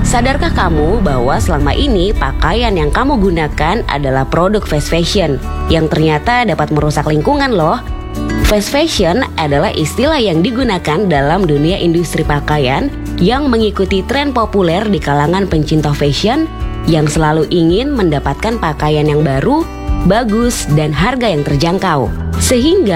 Sadarkah kamu bahwa selama ini pakaian yang kamu gunakan adalah produk fast fashion yang ternyata dapat merusak lingkungan loh? Fast fashion adalah istilah yang digunakan dalam dunia industri pakaian yang mengikuti tren populer di kalangan pencinta fashion yang selalu ingin mendapatkan pakaian yang baru, bagus, dan harga yang terjangkau. Sehingga